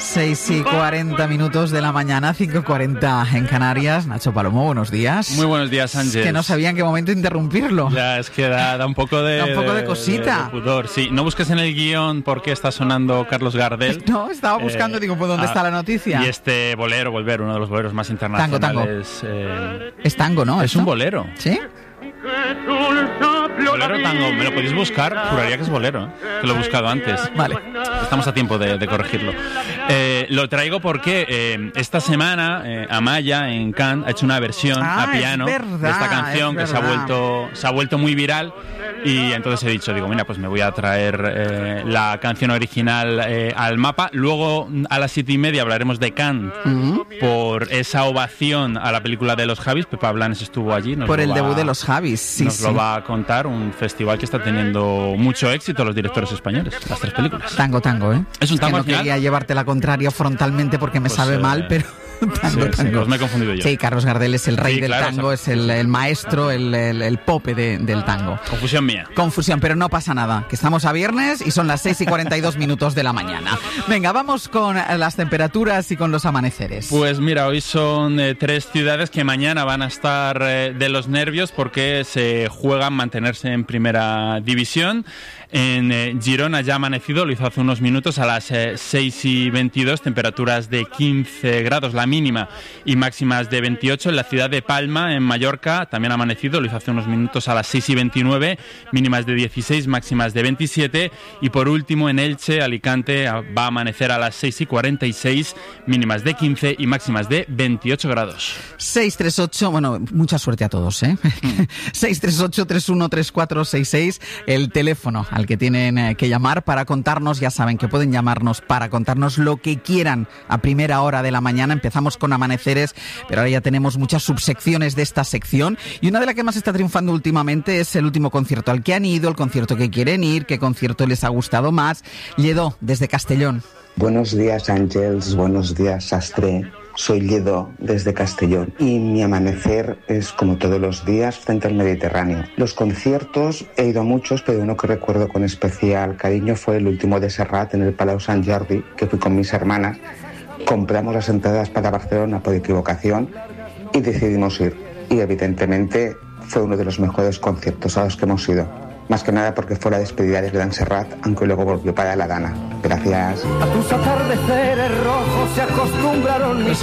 6:40 de la mañana, 5:40 en Canarias. Nacho Palomo, buenos días. Muy buenos días, Ángel. Es que no sabía en qué momento interrumpirlo. Ya, es que da un poco de... Da un poco de cosita. De pudor, sí. No busques en el guión por qué está sonando Carlos Gardel. No, estaba buscando, digo, pues ¿dónde está la noticia? Y este bolero, Volver, uno de los boleros más internacionales. Tango. Es tango, ¿no? Es un bolero. ¿Sí? Bolero tango, me lo podéis buscar, juraría que es bolero, que lo he buscado antes. Vale. Estamos a tiempo de corregirlo. Lo traigo porque esta semana Amaya en Cannes ha hecho una versión a piano de esta canción que se ha vuelto muy viral. Y entonces he dicho, mira, pues me voy a traer la canción original al mapa. Luego a las 7:30 hablaremos de Cannes por esa ovación a la película de los Javis. Pepa Blanes estuvo allí. Por el debut de los Javis, sí. Nos lo va a contar, un festival que está teniendo mucho éxito los directores españoles, las tres películas. Tango, ¿eh? Es un tango. Es que no quería llevarte la contraria frontalmente porque me sabe mal, pero... Tango. Pues me he confundido yo. Sí, Carlos Gardel es el rey del tango, es el maestro, el pope del tango. Confusión mía. Confusión, pero no pasa nada, que estamos a viernes y son las 6:42 de la mañana. Venga, vamos con las temperaturas y con los amaneceres. Pues mira, hoy son 3 ciudades que mañana van a estar de los nervios porque se juegan mantenerse en primera división. En Girona ya ha amanecido, lo hizo hace unos minutos a las 6:22, temperaturas de 15 grados, la mínima, y máximas de 28. En la ciudad de Palma, en Mallorca, también ha amanecido, lo hizo hace unos minutos a las 6:29, mínimas de 16, máximas de 27. Y por último, en Elche, Alicante, va a amanecer a las 6:46, mínimas de 15 y máximas de 28 grados. 638, bueno, mucha suerte a todos, 638-313466, el teléfono al que tienen que llamar para contarnos, ya saben que pueden llamarnos para contarnos lo que quieran a primera hora de la mañana. Empezamos con amaneceres, pero ahora ya tenemos muchas subsecciones de esta sección y una de las que más está triunfando últimamente es el último concierto al que han ido, el concierto que quieren ir, qué concierto les ha gustado más. Lledó, desde Castellón. Buenos días, Ángels, buenos días, Sastre. Soy Lledó, desde Castellón, y mi amanecer es como todos los días frente al Mediterráneo. Los conciertos he ido a muchos, pero uno que recuerdo con especial cariño fue el último de Serrat en el Palau Sant Jordi, que fui con mis hermanas. Compramos las entradas para Barcelona por equivocación y decidimos ir. Y evidentemente fue uno de los mejores conciertos a los que hemos ido. Más que nada porque fue la despedida de Gran Serrat, aunque luego volvió para La Dana. Gracias. A tus atardeceres rojos se acostumbraron mis